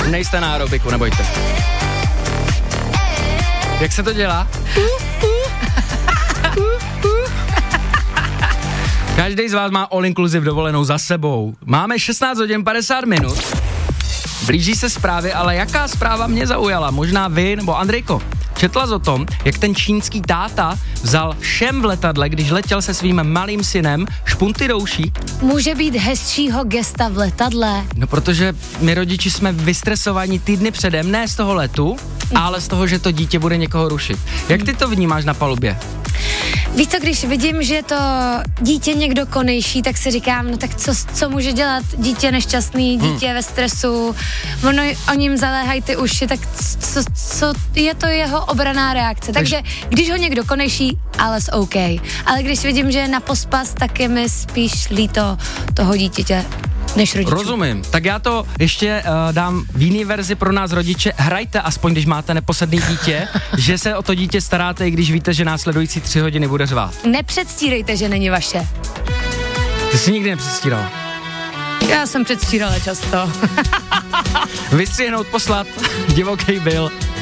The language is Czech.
Nejste na aerobiku, nebojte. Jak se to dělá? Každý z vás má all inclusive dovolenou za sebou. Máme 16 hodin 50 minut. Blíží se zprávy, ale jaká zpráva mě zaujala? Možná vy nebo Andrejko. Četla jsi o tom, jak ten čínský táta vzal všem v letadle, když letěl se svým malým synem, špunty do uší? Může být hezčího gesta v letadle. No, protože my rodiči jsme vystresovaní týdny předem, ne z toho letu, ale z toho, že to dítě bude někoho rušit. Jak ty to vnímáš na palubě? Víš co, když vidím, že je to dítě někdo konejší, tak si říkám, no tak co může dělat dítě nešťastný, dítě ve stresu, o ním zaléhají ty uši, tak co je to jeho obranná reakce. Takže když ho někdo konejší, ale OK. Ale když vidím, že je na pospas, tak je mi spíš líto toho dítěte než rodičů. Rozumím. Tak já to ještě dám v jiný verzi pro nás rodiče. Hrajte aspoň, když máte neposedný dítě, že se o to dítě staráte, i když víte, že následující 3 hodiny bude řvát. Nepředstírejte, že není vaše. Ty jsi nikdy nepředstíral. Já jsem předstírala často. Vystřihnout, poslat, divoký byl.